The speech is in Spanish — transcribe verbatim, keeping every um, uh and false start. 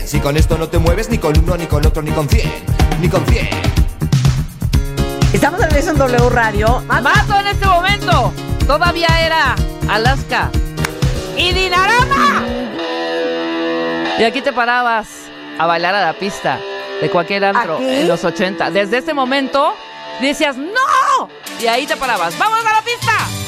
Si con esto no te mueves ni con uno, ni con otro, ni con cien, ni con cien. Estamos en el en W Radio. Mato en este momento. Todavía era Alaska y Dinarama. Y aquí te parabas a bailar a la pista de cualquier antro ¿Aquí? En los ochenta. Desde este momento decías ¡no! Y ahí te parabas. ¡Vamos a la pista!